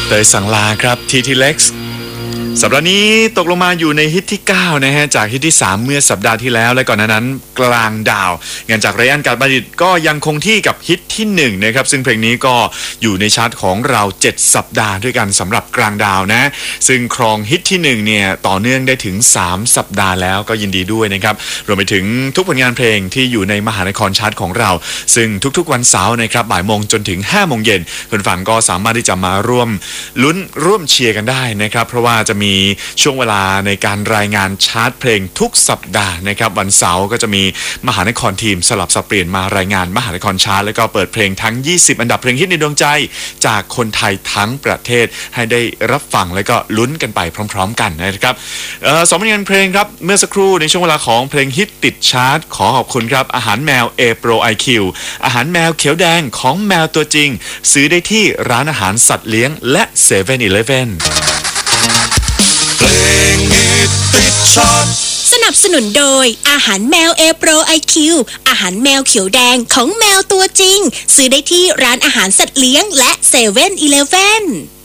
เตยสังลาครับ TT Lex สัปดาห์นี้ตกลงมาอยู่ในฮิตที่9นะฮะจากฮิตที่3เมื่อสัปดาห์ที่แล้วและก่อนหน้านั้นกลางดาวงานจากไรอันการ์บัณฑิตก็ยังคงที่กับฮิตที่1นะครับซึ่งเพลงนี้ก็อยู่ในชาร์ตของเรา7สัปดาห์ด้วยกันสำหรับกลางดาวนะซึ่งครองฮิตที่1เนี่ยต่อเนื่องได้ถึง3สัปดาห์แล้วก็ยินดีด้วยนะครับรวมไปถึงทุกผลงานเพลงที่อยู่ในมหานครชาร์ตของเราซึ่งทุกๆวันเสาร์นะครับบ่ายโมงจนถึง5โมงเย็นคุณฟังก็สามารถที่จะมาร่วมลุ้นร่วมเชียร์กันได้นะครับเพราะว่าจะมีช่วงเวลาในการรายงานชาร์ตเพลงทุกสัปดาห์นะครับวันเสาร์ก็จะมีมหานครทีมสลับสับเปลี่ยนมารายงานมหานครชาร์ตแล้วก็เปิดเพลงทั้ง20อันดับเพลงฮิตในดวงใจจากคนไทยทั้งประเทศให้ได้รับฟังแล้วก็ลุ้นกันไปพร้อมๆกันนะครับสองผลงานเพลงครับเมื่อสักครู่ในช่วงเวลาของเพลงฮิตติดชาร์ตขอขอบคุณครับอาหารแมว A Pro IQ อาหารแมวเขียวแดงของแมวตัวจริงซื้อได้ที่ร้านอาหารสัตว์เลี้ยงและ 7-Eleven เพลงฮิตติดชาร์ตสนับสนุนโดยอาหารแมว A Pro IQ อาหารแมวเขียวแดงของแมวตัวจริงซื้อได้ที่ร้านอาหารสัตว์เลี้ยงและ 7-Eleven